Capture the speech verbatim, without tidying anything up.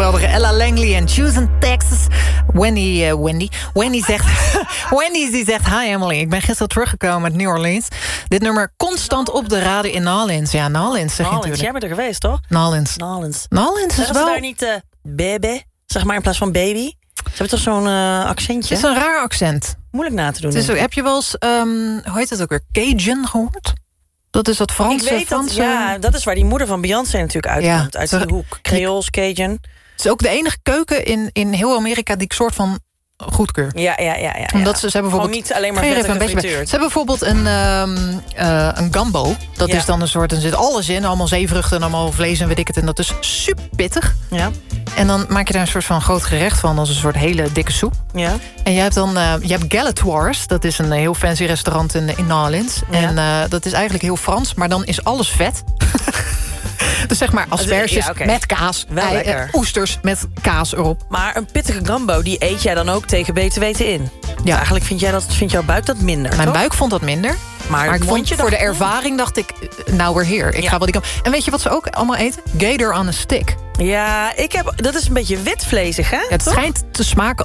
geweldige Ella Langley en Houston, Texas. Wendy, uh, Wendy, Wendy zegt... Wendy die zegt, hi Emily, ik ben gisteren teruggekomen uit New Orleans. Dit nummer constant op de radio in Nolens. Ja, Nolens zeg je Nolens, jij bent er geweest, toch? Nolens. Nolens. Nolens is Zeggen wel... ze daar niet uh, baby, zeg maar, in plaats van baby? Ze hebben toch zo'n uh, accentje? Het is een raar accent. Moeilijk na te doen. Het is, heb je wel eens, um, hoe heet het ook weer, Cajun gehoord? Dat is dat Franse... Ik weet dat, Franse... ja, dat is waar die moeder van Beyoncé natuurlijk uitkomt. Ja, uit die hoek. Creools, Cajun. Het is ook de enige keuken in, in heel Amerika die ik soort van goedkeur. Ja, ja, ja. ja, Omdat ja. ze, ze hebben bijvoorbeeld... niet alleen maar vet vet gefrituurd. Ze hebben bijvoorbeeld een, um, uh, een gumbo. Dat Ja. is dan een soort... Er zit alles in. Allemaal zeevruchten en allemaal vlees en weet ik het. En dat is super pittig. Ja. En dan maak je daar een soort van groot gerecht van. Als een soort hele dikke soep. Ja. En je hebt dan... Uh, je hebt Galatoire's. Dat is een heel fancy restaurant in, in New Orleans. Ja. En uh, dat is eigenlijk heel Frans. Maar dan is alles vet. Dus zeg maar asperges ja, okay. met kaas. Wel ei, lekker. uh, oesters met kaas erop. Maar een pittige gumbo, die eet jij dan ook tegen beter weten in? Ja. Eigenlijk vind jij dat, vindt jouw buik dat minder, Mijn toch? buik vond dat minder. Maar, Maar ik vond voor de dacht, ervaring dacht ik, nou we're here. Ik Ja. ga wel die kant. En weet je wat ze ook allemaal eten? Gator on a stick. Ja, ik heb, dat is een beetje witvlezig, hè? Het toch? schijnt te smaken